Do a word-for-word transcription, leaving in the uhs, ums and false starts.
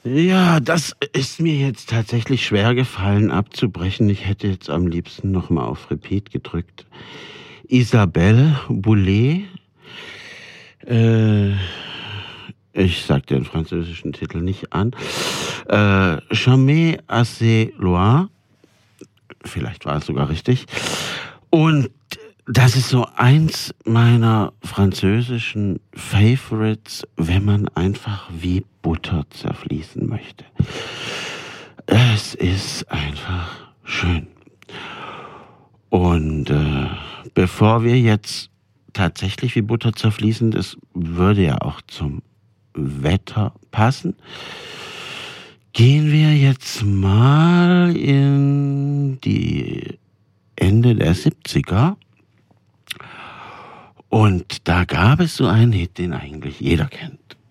Ja, das ist mir jetzt tatsächlich schwer gefallen abzubrechen. Ich hätte jetzt am liebsten noch mal auf Repeat gedrückt. Isabelle Boulay. Äh, ich sag den französischen Titel nicht an. Äh, Jamais assez loin. Vielleicht war es sogar richtig. Und das ist so eins meiner französischen Favorites, wenn man einfach wie Butter zerfließen möchte. Es ist einfach schön. Und äh, bevor wir jetzt tatsächlich wie Butter zerfließen, das würde ja auch zum Wetter passen, gehen wir jetzt mal in die Ende der siebziger. Und da gab es so einen Hit, den eigentlich jeder kennt.